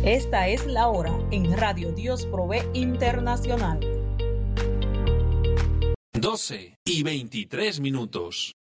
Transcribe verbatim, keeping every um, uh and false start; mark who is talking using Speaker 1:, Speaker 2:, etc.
Speaker 1: Esta es la hora en Radio Dios Provee Internacional.
Speaker 2: doce y veintitrés minutos.